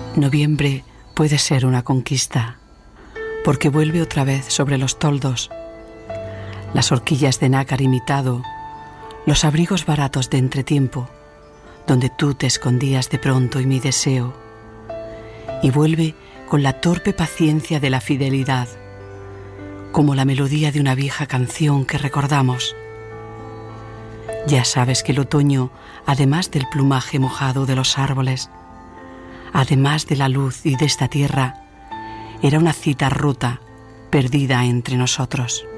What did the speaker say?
Noviembre puede ser una conquista, porque vuelve otra vez sobre los toldos, las horquillas de nácar imitado, los abrigos baratos de entretiempo, donde tú te escondías de pronto y mi deseo, y vuelve con la torpe paciencia de la fidelidad, como la melodía de una vieja canción que recordamos. Ya sabes que el otoño, además del plumaje mojado de los árboles, además de la luz y de esta tierra, era una cita rota, perdida entre nosotros.